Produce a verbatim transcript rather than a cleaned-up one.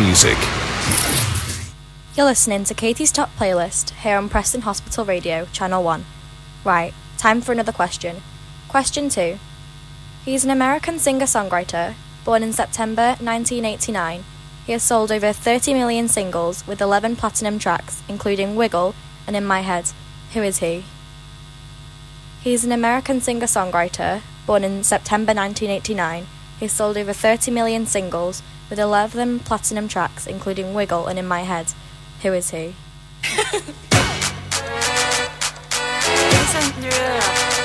music. You're listening to Katie's Top Playlist here on Preston Hospital Radio, Channel one. Right, time for another question. Question two. He's an American singer-songwriter, born in September nineteen eighty-nine. He has sold over thirty million singles with eleven platinum tracks, including Wiggle and In My Head. Who is he? He's an American singer-songwriter, born in September nineteen eighty-nine. He has sold over thirty million singles with eleven platinum tracks, including Wiggle and In My Head. Who is he? Listen through